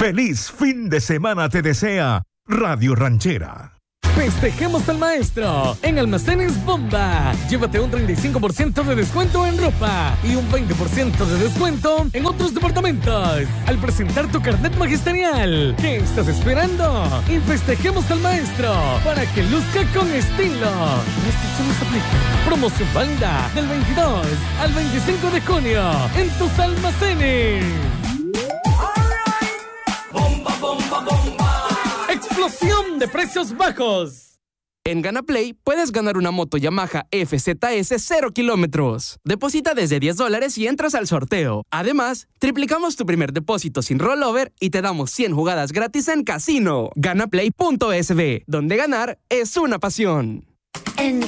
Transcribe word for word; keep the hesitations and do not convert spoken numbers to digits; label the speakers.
Speaker 1: Feliz fin de semana te desea Radio Ranchera.
Speaker 2: Festejemos al maestro en Almacenes Bomba. Llévate un treinta y cinco por ciento de descuento en ropa y un veinte por ciento de descuento en otros departamentos al presentar tu carnet magisterial. ¿Qué estás esperando? Y festejemos al maestro para que luzca con estilo. Restricciones aplican. Promoción válida del veintidós al veinticinco de junio en tus almacenes.
Speaker 3: Bomba, bomba, bomba.
Speaker 2: ¡Explosión de precios bajos!
Speaker 4: En GanaPlay puedes ganar una moto Yamaha F Z S cero kilómetros. Deposita desde diez dólares y entras al sorteo. Además, triplicamos tu primer depósito sin rollover y te damos cien jugadas gratis en casino. Ganaplay punto es be, donde ganar es una pasión.
Speaker 5: En